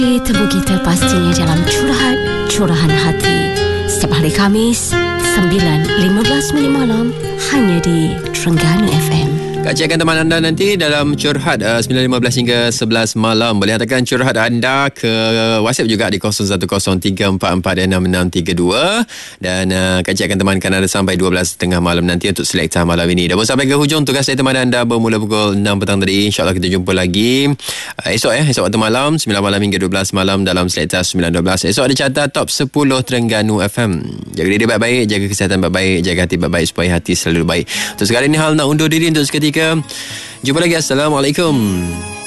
Temu kita pastinya dalam curahan hati setiap hari Khamis 9.15 malam hanya di Terengganu FM. Kak Cik akan teman anda nanti dalam curhat 9.15 hingga 11 malam. Boleh hantarkan curhat anda ke WhatsApp juga di 0103446632. Dan Kak Cik akan temankan anda sampai 12.30 malam nanti untuk selekta malam ini. Dah pun sampai ke hujung tugas saya teman anda bermula pukul 6 petang tadi. InsyaAllah kita jumpa lagi esok waktu malam 9 malam hingga 12 malam dalam selekta 9.12. Esok ada carta top 10 Terengganu FM. Jaga diri baik-baik, jaga kesihatan baik-baik, jaga hati baik-baik supaya hati selalu baik. Untuk sekarang ini hal nak undur diri untuk seketika. Jumpa lagi. Assalamualaikum.